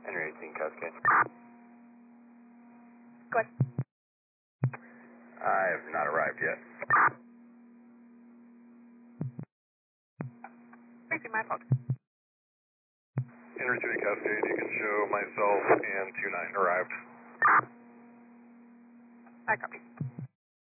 Henry 18 Cascade. Go ahead. I have not arrived yet. Tracy, my fault. Henry 2 Cascade, you can show myself and 29 arrived. I copy.